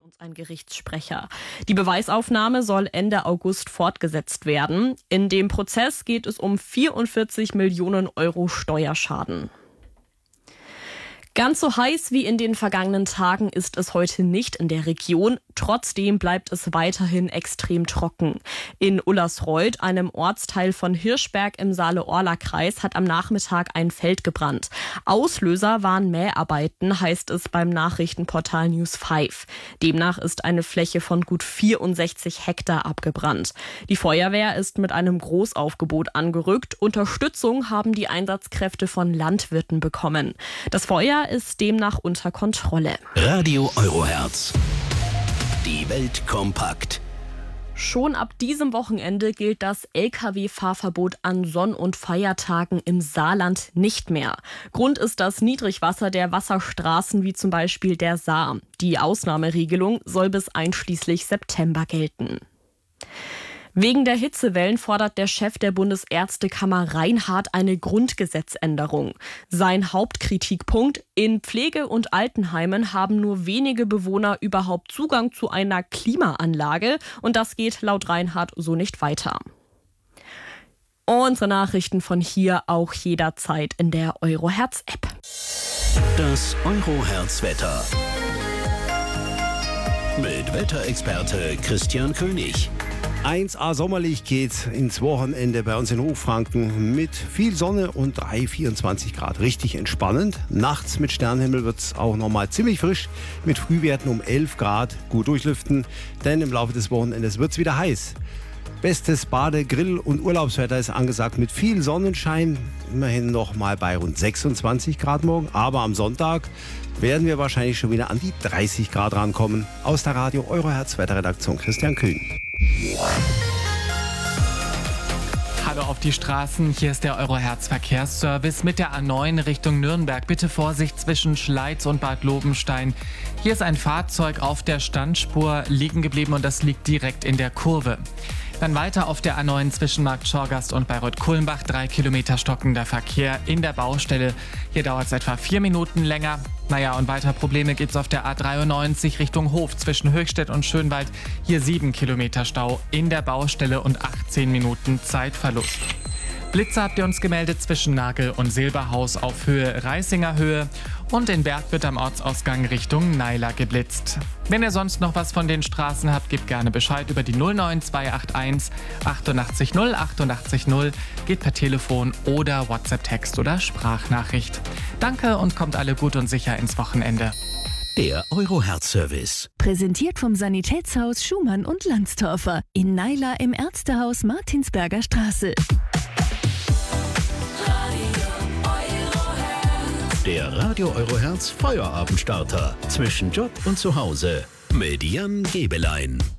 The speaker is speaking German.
uns ein Gerichtssprecher. Die Beweisaufnahme soll Ende August fortgesetzt werden. In dem Prozess geht es um 44 Millionen Euro Steuerschaden. Ganz so heiß wie in den vergangenen Tagen ist es heute nicht in der Region. Trotzdem bleibt es weiterhin extrem trocken. In Ullersreuth, einem Ortsteil von Hirschberg im Saale-Orla-Kreis, hat am Nachmittag ein Feld gebrannt. Auslöser waren Mäharbeiten, heißt es beim Nachrichtenportal News 5. Demnach ist eine Fläche von gut 64 Hektar abgebrannt. Die Feuerwehr ist mit einem Großaufgebot angerückt. Unterstützung haben die Einsatzkräfte von Landwirten bekommen. Das Feuer ist demnach unter Kontrolle. Radio Eurohertz. Die Welt kompakt. Schon ab diesem Wochenende gilt das Lkw-Fahrverbot an Sonn- und Feiertagen im Saarland nicht mehr. Grund ist das Niedrigwasser der Wasserstraßen wie zum Beispiel der Saar. Die Ausnahmeregelung soll bis einschließlich September gelten. Wegen der Hitzewellen fordert der Chef der Bundesärztekammer Reinhardt eine Grundgesetzänderung. Sein Hauptkritikpunkt: In Pflege- und Altenheimen haben nur wenige Bewohner überhaupt Zugang zu einer Klimaanlage und das geht laut Reinhardt so nicht weiter. Unsere Nachrichten von hier auch jederzeit in der Eurohertz-App. Das Eurohertz-Wetter. Mit Wetterexperte Christian König. 1A sommerlich geht's ins Wochenende bei uns in Hochfranken mit viel Sonne und 24 Grad. Richtig entspannend. Nachts mit Sternenhimmel wird's auch nochmal ziemlich frisch mit Frühwerten um 11 Grad. Gut durchlüften, denn im Laufe des Wochenendes wird's wieder heiß. Bestes Bade-, Grill- und Urlaubswetter ist angesagt mit viel Sonnenschein. Immerhin noch mal bei rund 26 Grad morgen. Aber am Sonntag werden wir wahrscheinlich schon wieder an die 30 Grad rankommen. Aus der Radio Eurohertz Wetterredaktion Christian Kühn. Hallo auf die Straßen, hier ist der Eurohertz Verkehrsservice mit der A9 Richtung Nürnberg. Bitte Vorsicht zwischen Schleiz und Bad Lobenstein. Hier ist ein Fahrzeug auf der Standspur liegen geblieben und das liegt direkt in der Kurve. Dann weiter auf der A9 zwischen Markt Schorgast und Bayreuth-Kulmbach. 3 Kilometer stockender Verkehr in der Baustelle. Hier dauert es etwa 4 Minuten länger. Und weiter Probleme gibt's auf der A93 Richtung Hof zwischen Höchstädt und Schönwald. Hier 7 Kilometer Stau in der Baustelle und 18 Minuten Zeitverlust. Blitze habt ihr uns gemeldet zwischen Nagel und Silberhaus auf Höhe Reißinger Höhe und in Berg wird am Ortsausgang Richtung Naila geblitzt. Wenn ihr sonst noch was von den Straßen habt, gebt gerne Bescheid über die 09281 88 0 88 0, geht per Telefon oder WhatsApp-Text oder Sprachnachricht. Danke und kommt alle gut und sicher ins Wochenende. Der Eurohertz-Service. Präsentiert vom Sanitätshaus Schumann und Landstorfer in Naila im Ärztehaus Martinsberger Straße. Der Radio Eurohertz Feuerabendstarter zwischen Job und Zuhause mit Jan Gebelein.